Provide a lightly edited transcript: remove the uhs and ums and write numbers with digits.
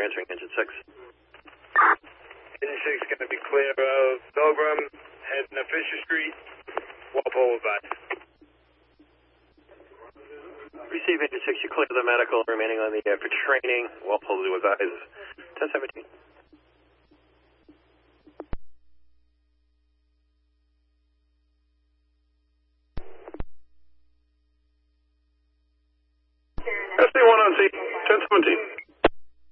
answering engine 6. Engine 6 going to be clear of Pilgrim, heading to Fisher Street. Walpole advice. Receive engine 6, you clear the medical, remaining on the for training. Walpole to advise 1017.